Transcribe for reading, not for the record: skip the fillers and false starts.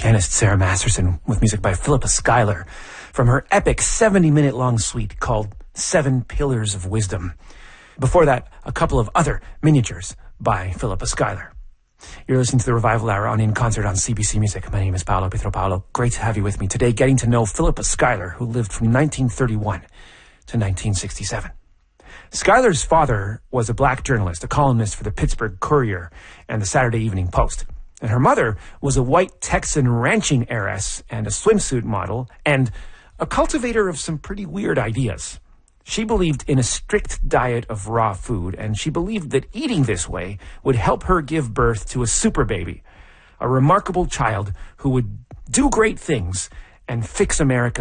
pianist Sarah Masterson with music by Philippa Schuyler from her epic 70-minute-long suite called Seven Pillars of Wisdom. Before that, a couple of other miniatures by Philippa Schuyler. You're listening to the Revival Hour on In Concert on CBC Music. My name is Paolo Pietropalo. Great to have you with me today, getting to know Philippa Schuyler, who lived from 1931 to 1967. Schuyler's father was a black journalist, a columnist for the Pittsburgh Courier and the Saturday Evening Post. And her mother was a white Texan ranching heiress and a swimsuit model and a cultivator of some pretty weird ideas. She believed in a strict diet of raw food, and she believed that eating this way would help her give birth to a super baby, a remarkable child who would do great things and fix America's